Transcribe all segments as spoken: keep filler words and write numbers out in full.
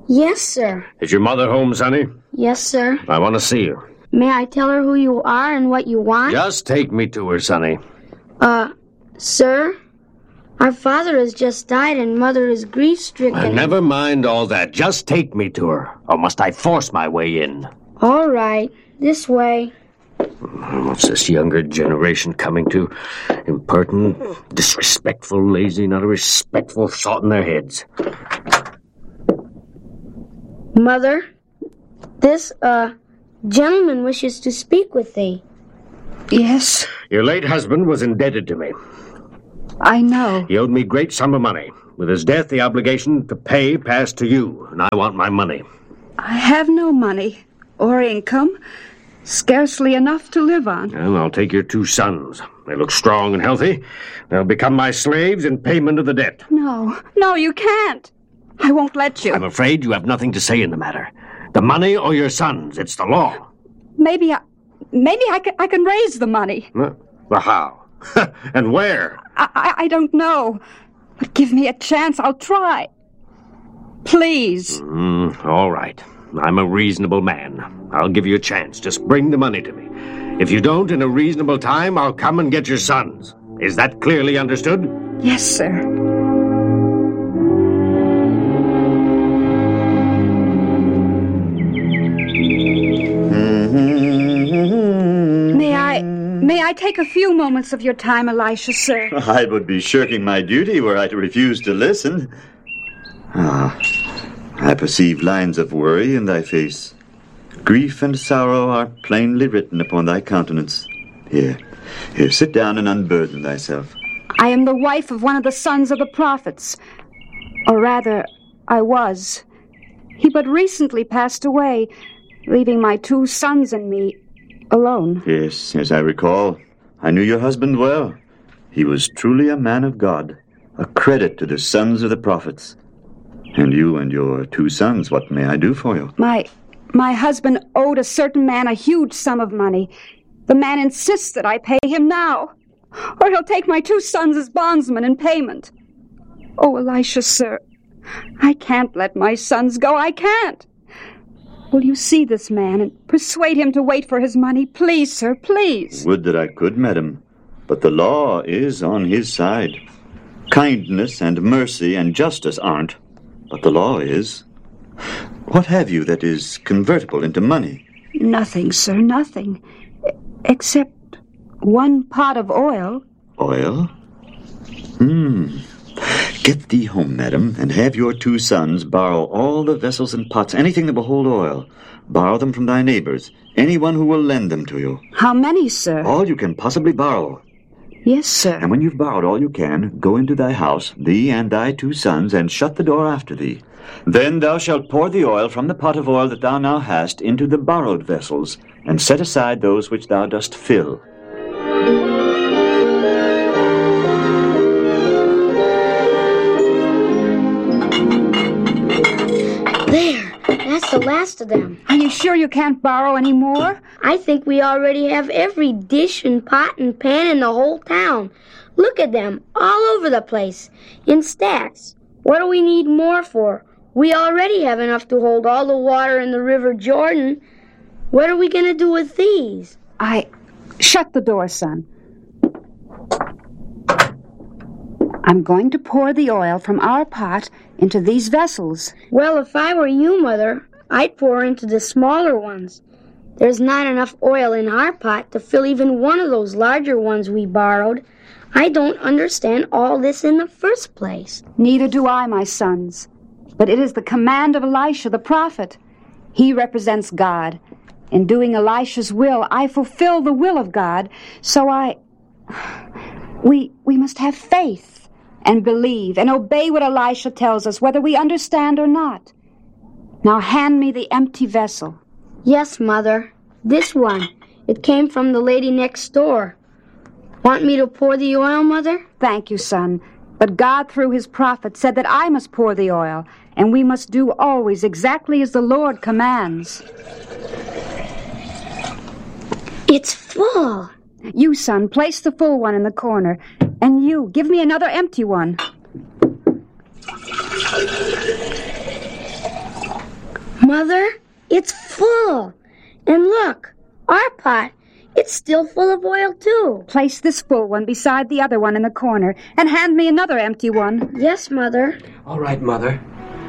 Yes, sir. Is your mother home, sonny? Yes, sir. I want to see her. May I tell her who you are and what you want? Just take me to her, sonny. Uh, sir? Our father has just died and Mother is grief-stricken. Uh, never mind all that. Just take me to her. Or must I force my way in? All right. This way. What's this younger generation coming to? Impertinent, disrespectful, lazy, not a respectful thought in their heads. Mother, this, uh, gentleman wishes to speak with thee. Yes? Your late husband was indebted to me. I know. He owed me great sum of money. With his death, the obligation to pay passed to you, and I want my money. I have no money or income. Scarcely enough to live on. Well, I'll take your two sons. They look strong and healthy. They'll become my slaves in payment of the debt. No, no, you can't. I won't let you. I'm afraid you have nothing to say in the matter. The money or your sons, it's the law. Maybe I, maybe I can, I can raise the money. Huh? Well, how? And where? I, I, I don't know. But give me a chance. I'll try. Please. Mm, all right. I'm a reasonable man. I'll give you a chance. Just bring the money to me. If you don't, in a reasonable time, I'll come and get your sons. Is that clearly understood? Yes, sir. May I... May I take a few moments of your time, Elisha, sir? I would be shirking my duty were I to refuse to listen. Ah, I perceive lines of worry in thy face. Grief and sorrow are plainly written upon thy countenance. Here, here, sit down and unburden thyself. I am the wife of one of the sons of the prophets. Or rather, I was. He but recently passed away, leaving my two sons and me alone. Yes, as I recall. I knew your husband well. He was truly a man of God, a credit to the sons of the prophets. And you and your two sons, what may I do for you? My my husband owed a certain man a huge sum of money. The man insists that I pay him now, or he'll take my two sons as bondsmen in payment. Oh, Elisha, sir, I can't let my sons go. I can't. Will you see this man and persuade him to wait for his money? Please, sir, please. Would that I could, madam. But the law is on his side. Kindness and mercy and justice aren't, but the law is. What have you that is convertible into money? Nothing, sir, nothing. Except one pot of oil. Oil? Hmm. Get thee home, madam, and have your two sons borrow all the vessels and pots, anything that will hold oil. Borrow them from thy neighbors, anyone who will lend them to you. How many, sir? All you can possibly borrow. Yes, sir. And when you've borrowed all you can, go into thy house, thee and thy two sons, and shut the door after thee. Then thou shalt pour the oil from the pot of oil that thou now hast into the borrowed vessels, and set aside those which thou dost fill. There, that's the last of them. Are you sure you can't borrow any more? I think we already have every dish and pot and pan in the whole town. Look at them, all over the place, in stacks. What do we need more for? We already have enough to hold all the water in the River Jordan. What are we going to do with these? I... Shut the door, son. I'm going to pour the oil from our pot into these vessels. Well, if I were you, Mother, I'd pour into the smaller ones. There's not enough oil in our pot to fill even one of those larger ones we borrowed. I don't understand all this in the first place. Neither do I, my sons. But it is the command of Elisha the prophet. He represents God. In doing Elisha's will, I fulfill the will of God. So I... We, we must have faith and believe and obey what Elisha tells us, whether we understand or not. Now hand me the empty vessel. Yes, Mother. This one. It came from the lady next door. Want me to pour the oil, Mother? Thank you, son. But God, through his prophet, said that I must pour the oil, and we must do always exactly as the Lord commands. It's full. You, son, place the full one in the corner. And you, give me another empty one. it's full. And look, our pot, it's still full of oil too. Place this full one beside the other one in the corner, and hand me another empty one. Yes, Mother. All right, Mother.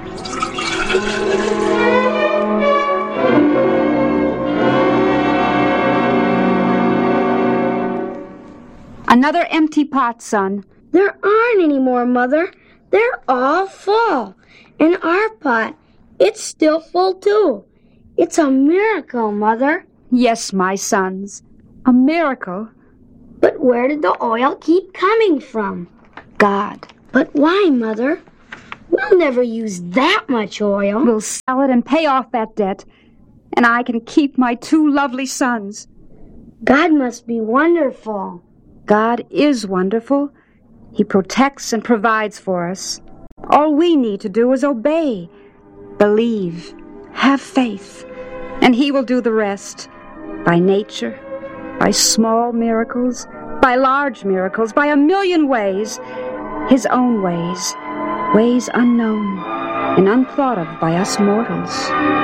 Another empty pot, son. There aren't any more, Mother. They're all full. And our pot, it's still full too. It's a miracle, Mother. Yes, my sons. A miracle. But where did the oil keep coming from? God. But why, Mother? We'll never use that much oil. We'll sell it and pay off that debt. And I can keep my two lovely sons. God must be wonderful. God is wonderful. He protects and provides for us. All we need to do is obey, believe, have faith, and He will do the rest. By nature, by small miracles, by large miracles, by a million ways, His own ways, ways unknown and unthought of by us mortals.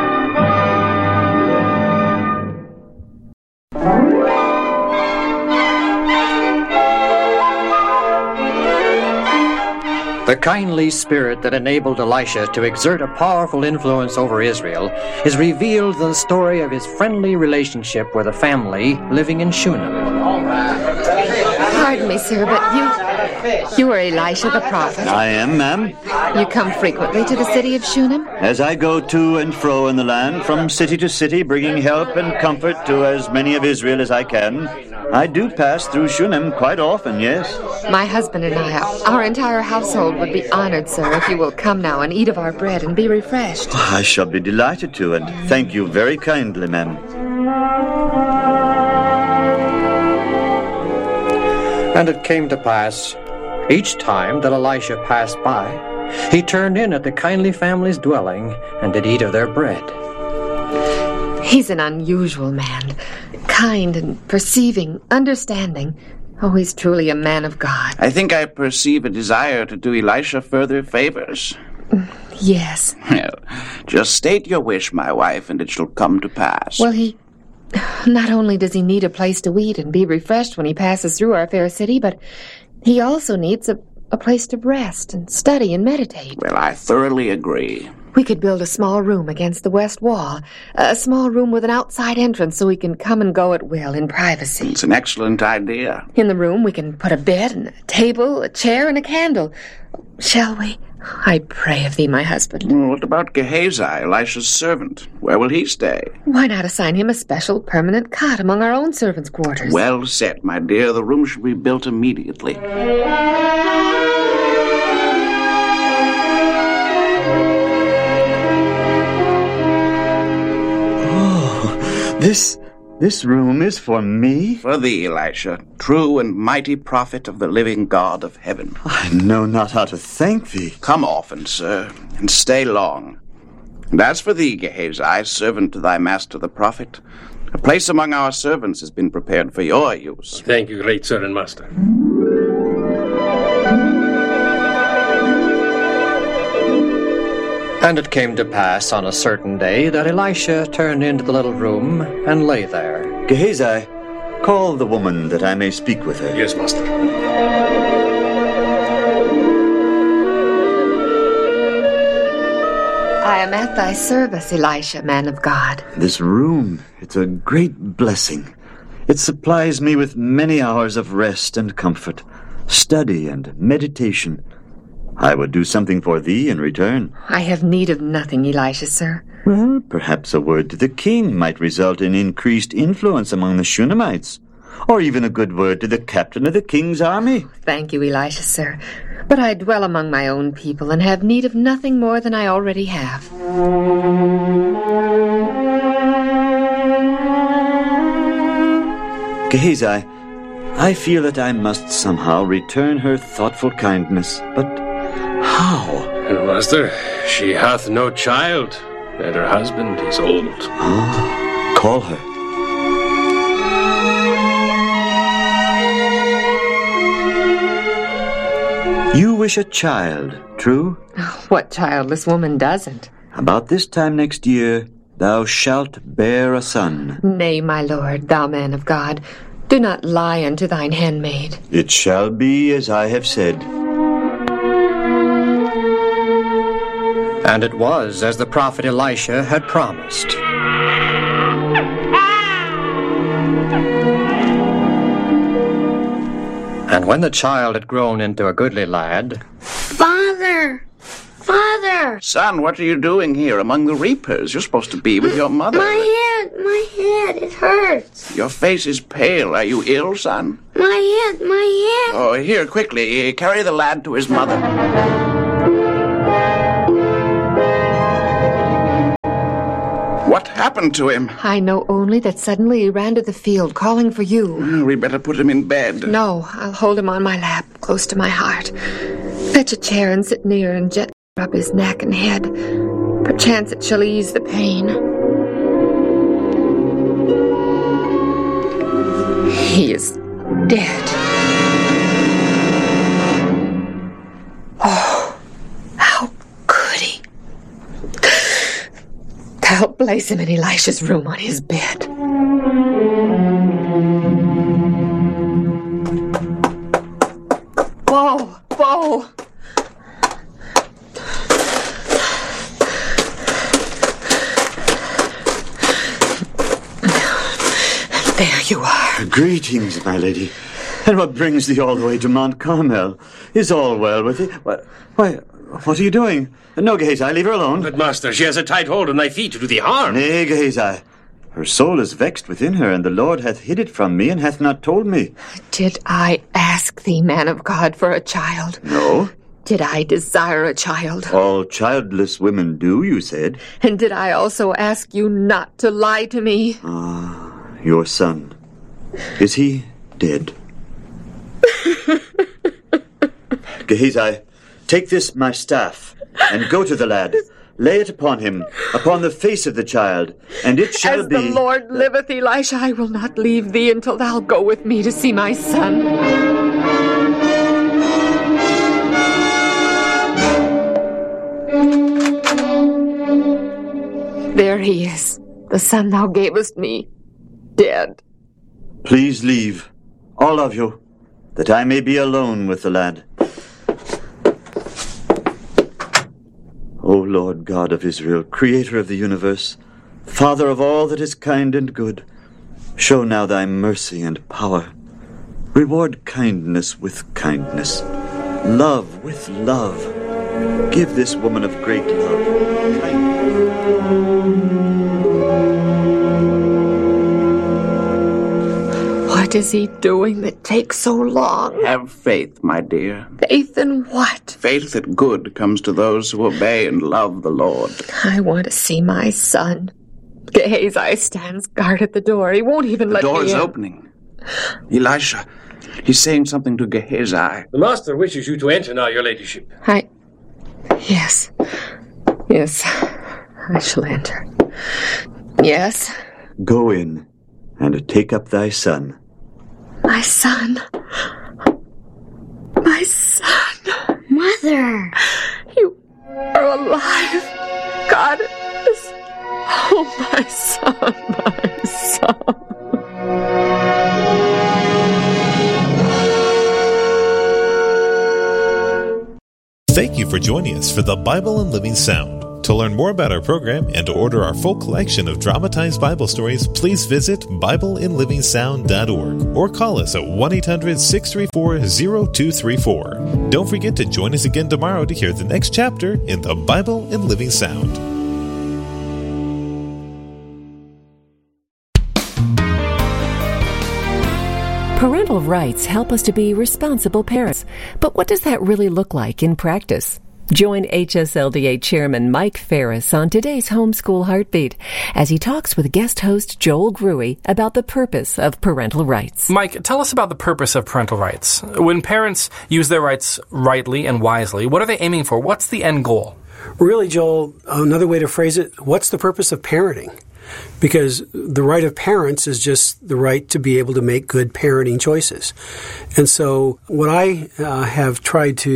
The kindly spirit that enabled Elisha to exert a powerful influence over Israel is revealed in the story of his friendly relationship with a family living in Shunem. Pardon me, sir, but you... you are Elisha the prophet. I am, ma'am. You come frequently to the city of Shunem? As I go to and fro in the land, from city to city, bringing help and comfort to as many of Israel as I can, I do pass through Shunem quite often, yes. My husband and I, our entire household, would be honored, sir, if you will come now and eat of our bread and be refreshed. I shall be delighted to, and thank you very kindly, ma'am. And it came to pass, each time that Elisha passed by, he turned in at the kindly family's dwelling and did eat of their bread. He's an unusual man, kind and perceiving, understanding. Oh, he's truly a man of God. I think I perceive a desire to do Elisha further favors. Yes. Well, just state your wish, my wife, and it shall come to pass. Well, he... not only does he need a place to eat and be refreshed when he passes through our fair city, but he also needs a, a place to rest and study and meditate. Well, I thoroughly agree. We could build a small room against the west wall, a small room with an outside entrance so he can come and go at will in privacy. It's an excellent idea. In the room, we can put a bed and a table, a chair, and a candle. Shall we? I pray of thee, my husband. Well, what about Gehazi, Elisha's servant? Where will he stay? Why not assign him a special permanent cot among our own servants' quarters? Well said, my dear. The room should be built immediately. This, this room is for me? For thee, Elisha, true and mighty prophet of the living God of heaven. I know not how to thank thee. Come often, sir, and stay long. And as for thee, Gehazi, servant to thy master the prophet, a place among our servants has been prepared for your use. Thank you, great sir and master. And it came to pass on a certain day that Elisha turned into the little room and lay there. Gehazi, call the woman that I may speak with her. Yes, master. I am at thy service, Elisha, man of God. This room, it's a great blessing. It supplies me with many hours of rest and comfort, study and meditation. I would do something for thee in return. I have need of nothing, Elisha, sir. Well, perhaps a word to the king might result in increased influence among the Shunamites, or even a good word to the captain of the king's army. Thank you, Elisha, sir. But I dwell among my own people and have need of nothing more than I already have. Gehazi, I feel that I must somehow return her thoughtful kindness, but how? Master, she hath no child, and her husband is old. Ah, call her. You wish a child, true? What childless woman doesn't? About this time next year, thou shalt bear a son. Nay, my lord, thou man of God, do not lie unto thine handmaid. It shall be as I have said. And it was as the prophet Elisha had promised. And when the child had grown into a goodly lad... Father! Father! Son, what are you doing here among the reapers? You're supposed to be with your mother. My head! My head! It hurts! Your face is pale. Are you ill, son? My head! My head! Oh, here, quickly. Carry the lad to his mother. What happened to him? I know only that suddenly he ran to the field, calling for you. Well, we better put him in bed. No, I'll hold him on my lap, close to my heart. Fetch a chair and sit near and gently rub his neck and head. Perchance it shall ease the pain. He is dead. Oh, how could he? I'll place him in Elisha's room on his bed. Whoa, whoa. There you are. Greetings, my lady. And what brings thee all the way to Mount Carmel? Is all well with thee? What, why, what are you doing? No, Gehazi, leave her alone. But, master, she has a tight hold on thy feet to do thee harm. Nay, Gehazi. Her soul is vexed within her, and the Lord hath hid it from me, and hath not told me. Did I ask thee, man of God, for a child? No. Did I desire a child? All childless women do, you said. And did I also ask you not to lie to me? Ah, your son. Is he dead? Gehazi, take this, my staff, and go to the lad. Lay it upon him, upon the face of the child, and it shall As be... As the Lord liveth, Elisha, I will not leave thee until thou go with me to see my son. There he is, the son thou gavest me, dead. Please leave, all of you, that I may be alone with the lad. O Lord God of Israel, creator of the universe, Father of all that is kind and good, show now thy mercy and power. Reward kindness with kindness, love with love. Give this woman of great love kindness. What is he doing that takes so long? Have faith, my dear. Faith in what? Faith that good comes to those who obey and love the Lord. I want to see my son. Gehazi stands guard at the door. He won't even the let me in. The door is opening. Elisha, he's saying something to Gehazi. The master wishes you to enter now, your ladyship. I... Yes. Yes. I shall enter. Yes. Go in and take up thy son. My son. My son. Mother. You are alive. God is... Oh, my son, my son. Thank you for joining us for the Bible in Living Sound. To learn more about our program and to order our full collection of dramatized Bible stories, please visit Bible in Living Sound dot org or call us at one eight hundred, six three four, zero two three four. Don't forget to join us again tomorrow to hear the next chapter in the Bible in Living Sound. Parental rights help us to be responsible parents. But what does that really look like in practice? Join H S L D A Chairman Mike Ferris on today's Homeschool Heartbeat as he talks with guest host Joel Gruey about the purpose of parental rights. Mike, tell us about the purpose of parental rights. When parents use their rights rightly and wisely, what are they aiming for? What's the end goal? Really, Joel, another way to phrase it, what's the purpose of parenting? Because the right of parents is just the right to be able to make good parenting choices. And so what I uh, have tried to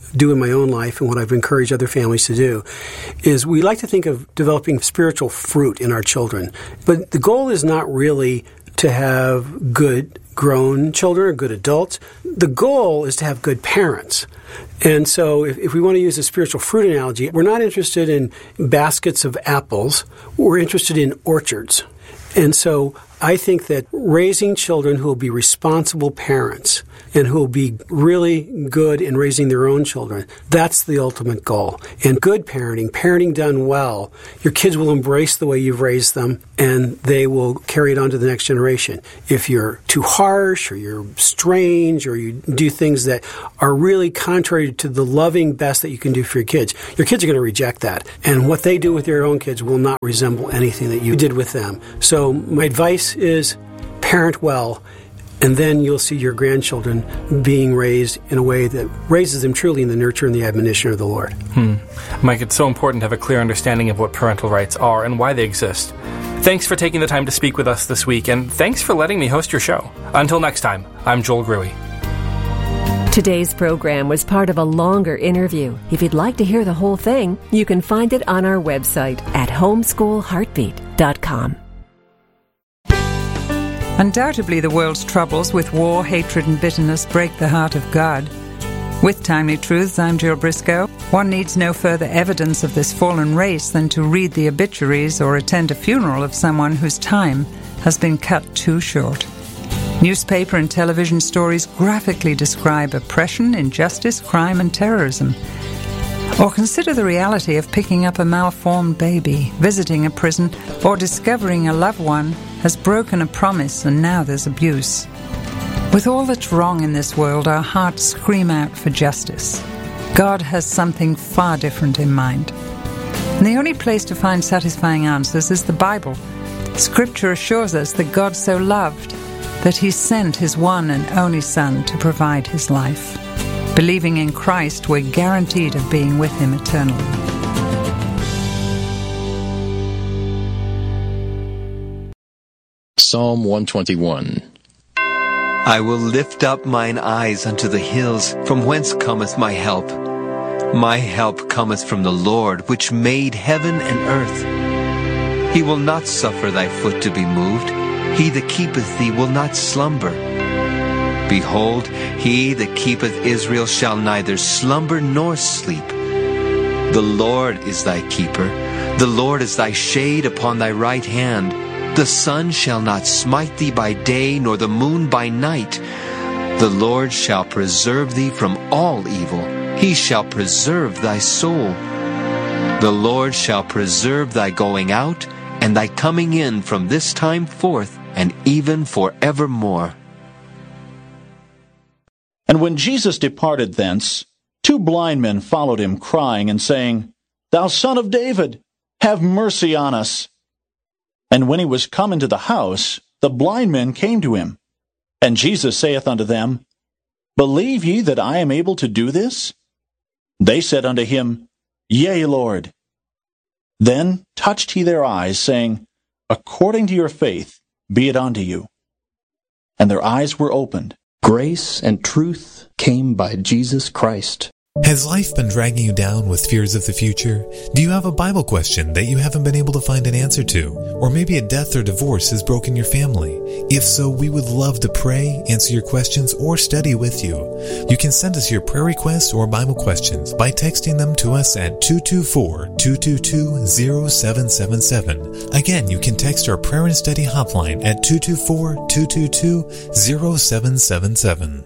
do in my own life and what I've encouraged other families to do is we like to think of developing spiritual fruit in our children. But the goal is not really to have good grown children or good adults. The goal is to have good parents. And so if, if we want to use a spiritual fruit analogy, we're not interested in baskets of apples. We're interested in orchards. And so I think that raising children who will be responsible parents and who will be really good in raising their own children, that's the ultimate goal. And good parenting, parenting done well, your kids will embrace the way you've raised them, and they will carry it on to the next generation. If you're too harsh or you're strange or you do things that are really contrary to the loving best that you can do for your kids, your kids are going to reject that. And what they do with their own kids will not resemble anything that you did with them. So my advice is parent well, and then you'll see your grandchildren being raised in a way that raises them truly in the nurture and the admonition of the Lord. Hmm. Mike, it's so important to have a clear understanding of what parental rights are and why they exist. Thanks for taking the time to speak with us this week, and thanks for letting me host your show. Until next time, I'm Joel Gruey. Today's program was part of a longer interview. If you'd like to hear the whole thing, you can find it on our website at homeschool heartbeat dot com. Undoubtedly, the world's troubles with war, hatred, and bitterness break the heart of God. With Timely Truths, I'm Jill Briscoe. One needs no further evidence of this fallen race than to read the obituaries or attend a funeral of someone whose time has been cut too short. Newspaper and television stories graphically describe oppression, injustice, crime, and terrorism. Or consider the reality of picking up a malformed baby, visiting a prison, or discovering a loved one has broken a promise and now there's abuse. With all that's wrong in this world, our hearts scream out for justice. God has something far different in mind. And the only place to find satisfying answers is the Bible. Scripture assures us that God so loved that he sent his one and only Son to provide his life. Believing in Christ, we're guaranteed of being with him eternally. Psalm one twenty-one. I will lift up mine eyes unto the hills, from whence cometh my help. My help cometh from the Lord, which made heaven and earth. He will not suffer thy foot to be moved. He that keepeth thee will not slumber. Behold, he that keepeth Israel shall neither slumber nor sleep. The Lord is thy keeper. The Lord is thy shade upon thy right hand. The sun shall not smite thee by day, nor the moon by night. The Lord shall preserve thee from all evil. He shall preserve thy soul. The Lord shall preserve thy going out and thy coming in from this time forth and even forevermore. And when Jesus departed thence, two blind men followed him, crying and saying, Thou Son of David, have mercy on us. And when he was come into the house, the blind men came to him. And Jesus saith unto them, Believe ye that I am able to do this? They said unto him, Yea, Lord. Then touched he their eyes, saying, According to your faith be it unto you. And their eyes were opened. Grace and truth came by Jesus Christ. Has life been dragging you down with fears of the future? Do you have a Bible question that you haven't been able to find an answer to? Or maybe a death or divorce has broken your family? If so, we would love to pray, answer your questions, or study with you. You can send us your prayer requests or Bible questions by texting them to us at two two four, two two two, zero seven seven seven. Again, you can text our prayer and study hotline at two two four, two two two, zero seven seven seven.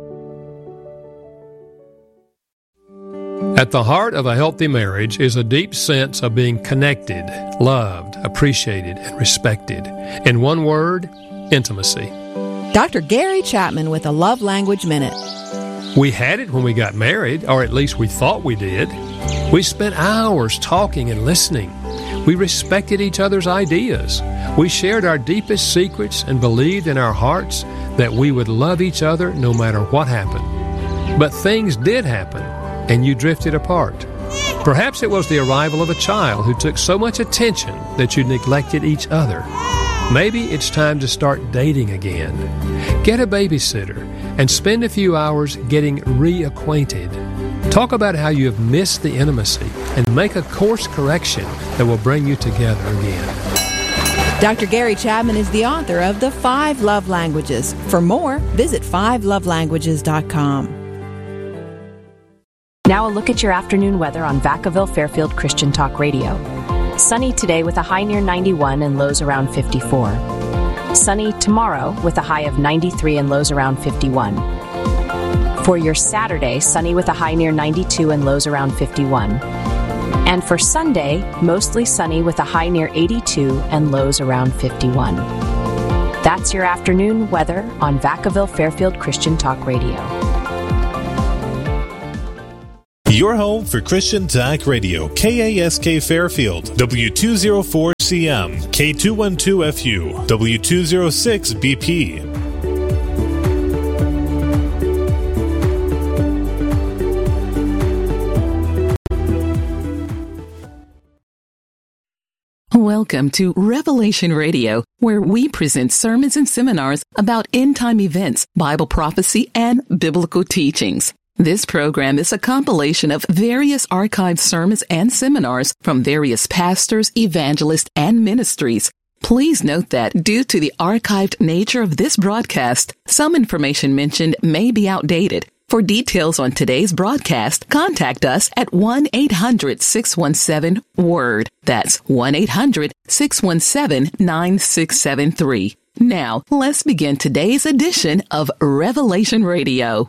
At the heart of a healthy marriage is a deep sense of being connected, loved, appreciated, and respected. In one word, intimacy. Doctor Gary Chapman with a Love Language Minute. We had it when we got married, or at least we thought we did. We spent hours talking and listening. We respected each other's ideas. We shared our deepest secrets and believed in our hearts that we would love each other no matter what happened. But things did happen, and you drifted apart. Perhaps it was the arrival of a child who took so much attention that you neglected each other. Maybe it's time to start dating again. Get a babysitter and spend a few hours getting reacquainted. Talk about how you have missed the intimacy and make a course correction that will bring you together again. Doctor Gary Chapman is the author of The Five Love Languages. For more, visit five love languages dot com. Now a look at your afternoon weather on Vacaville Fairfield Christian Talk Radio. Sunny today with a high near ninety-one and lows around fifty-four. Sunny tomorrow with a high of ninety-three and lows around fifty-one. For your Saturday, sunny with a high near ninety-two and lows around fifty-one. And for Sunday, mostly sunny with a high near eighty-two and lows around fifty-one. That's your afternoon weather on Vacaville Fairfield Christian Talk Radio. Your home for Christian Talk Radio, K A S K Fairfield, W two oh four C M, K two twelve F U, W two oh six B P. Welcome to Revelation Radio, where we present sermons and seminars about end-time events, Bible prophecy, and biblical teachings. This program is a compilation of various archived sermons and seminars from various pastors, evangelists, and ministries. Please note that due to the archived nature of this broadcast, some information mentioned may be outdated. For details on today's broadcast, contact us at one eight hundred six one seven WORD. That's one eight hundred six one seven nine six seven three. Now, let's begin today's edition of Revelation Radio.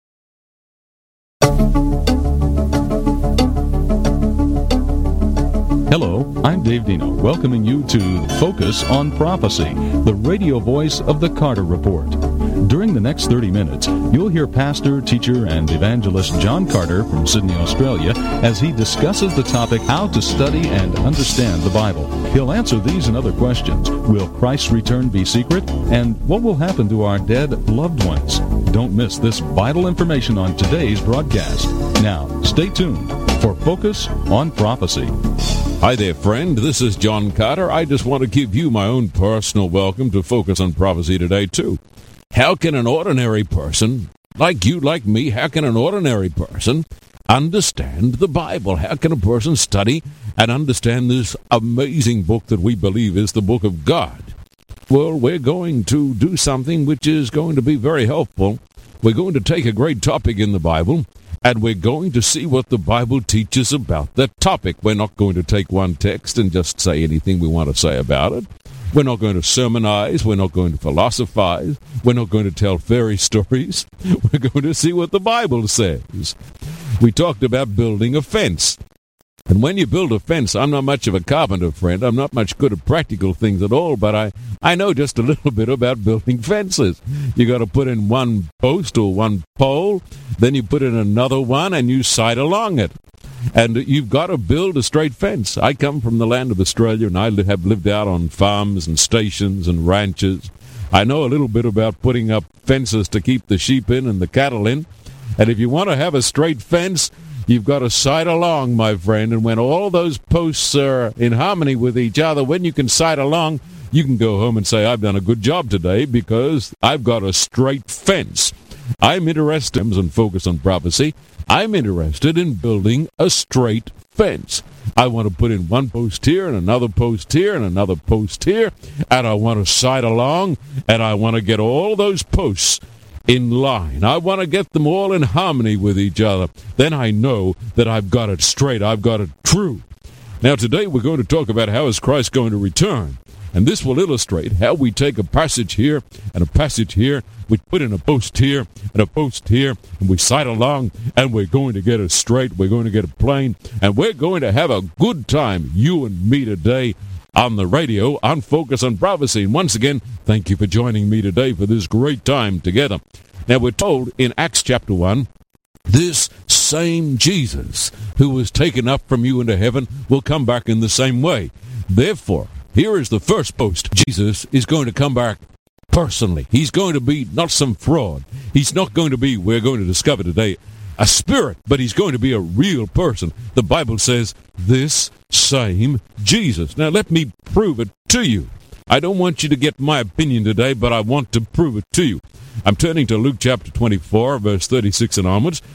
Hello, I'm Dave Dino, welcoming you to Focus on Prophecy, the radio voice of the Carter Report. During the next thirty minutes, you'll hear pastor, teacher, and evangelist John Carter from Sydney, Australia, as he discusses the topic, how to study and understand the Bible. He'll answer these and other questions. Will Christ's return be secret? And what will happen to our dead loved ones? Don't miss this vital information on today's broadcast. Now, stay tuned for Focus on Prophecy. Hi there, friend. This is John Carter. I just want to give you my own personal welcome to Focus on Prophecy today, too. How can an ordinary person, like you, like me, how can an ordinary person understand the Bible? How can a person study and understand this amazing book that we believe is the book of God? Well, we're going to do something which is going to be very helpful. We're going to take a great topic in the Bible, and we're going to see what the Bible teaches about that topic. We're not going to take one text and just say anything we want to say about it. We're not going to sermonize. We're not going to philosophize. We're not going to tell fairy stories. We're going to see what the Bible says. We talked about building a fence. And when you build a fence, I'm not much of a carpenter, friend. I'm not much good at practical things at all, but I, I know just a little bit about building fences. You got to put in one post or one pole, then you put in another one, and you sight along it. And you've got to build a straight fence. I come from the land of Australia, and I have lived out on farms and stations and ranches. I know a little bit about putting up fences to keep the sheep in and the cattle in. And if you want to have a straight fence, you've got to sight along, my friend. And when all those posts are in harmony with each other, when you can sight along, you can go home and say, I've done a good job today because I've got a straight fence. I'm interested in Focus on Prophecy. I'm interested in building a straight fence. I want to put in one post here and another post here and another post here, and I want to sight along, and I want to get all those posts in line. I want to get them all in harmony with each other. Then I know that I've got it straight. I've got it true. Now, today we're going to talk about how is Christ going to return. And this will illustrate how we take a passage here and a passage here, we put in a post here and a post here, and we sight along, and we're going to get it straight, we're going to get it plain, and we're going to have a good time, you and me today, on the radio, on Focus on Prophecy. And once again, thank you for joining me today for this great time together. Now, we're told in Acts chapter one, this same Jesus who was taken up from you into heaven will come back in the same way. Therefore, here is the first post. Jesus is going to come back personally. He's going to be not some fraud. He's not going to be, we're going to discover today, a spirit, but he's going to be a real person. The Bible says, this same Jesus. Now, let me prove it to you. I don't want you to get my opinion today, but I want to prove it to you. I'm turning to Luke chapter twenty-four, verse thirty-six and onwards.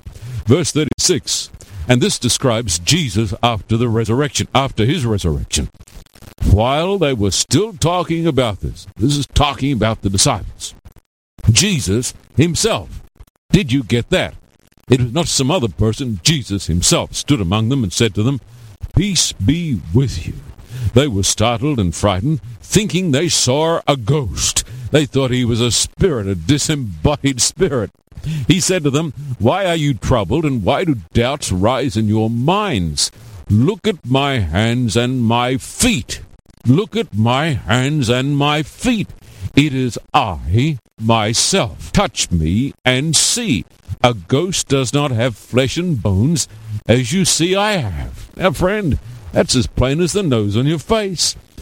Verse thirty-six, and this describes Jesus after the resurrection, after his resurrection. While they were still talking about this, this is talking about the disciples, Jesus himself. Did you get that? It was not some other person. Jesus himself stood among them and said to them, "Peace be with you." They were startled and frightened, thinking they saw a ghost. They thought he was a spirit, a disembodied spirit. He said to them, "Why are you troubled, and why do doubts rise in your minds? Look at my hands and my feet. Look at my hands and my feet. It is I, myself. Touch me and see. A ghost does not have flesh and bones, as you see I have." Now, friend, that's as plain as the nose on your face.